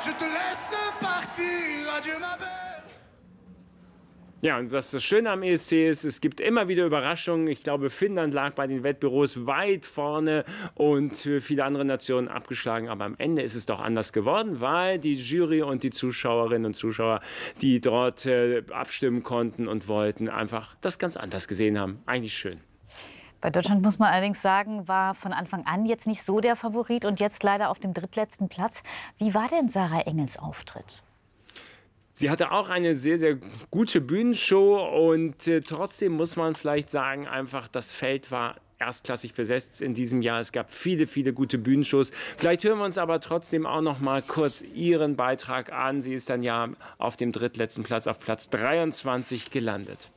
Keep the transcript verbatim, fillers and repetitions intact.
Ja, und was das Schöne am E S C ist, es gibt immer wieder Überraschungen. Ich glaube, Finnland lag bei den Wettbüros weit vorne und viele andere Nationen abgeschlagen. Aber am Ende ist es doch anders geworden, weil die Jury und die Zuschauerinnen und Zuschauer, die dort äh, abstimmen konnten und wollten, einfach das ganz anders gesehen haben. Eigentlich schön. Bei Deutschland muss man allerdings sagen, war von Anfang an jetzt nicht so der Favorit und jetzt leider auf dem drittletzten Platz. Wie war denn Sarah Engels Auftritt? Sie hatte auch eine sehr, sehr gute Bühnenshow und äh, trotzdem muss man vielleicht sagen, einfach das Feld war erstklassig besetzt in diesem Jahr. Es gab viele, viele gute Bühnenshows. Vielleicht hören wir uns aber trotzdem auch noch mal kurz ihren Beitrag an. Sie ist dann ja auf dem drittletzten Platz, auf Platz dreiundzwanzig gelandet.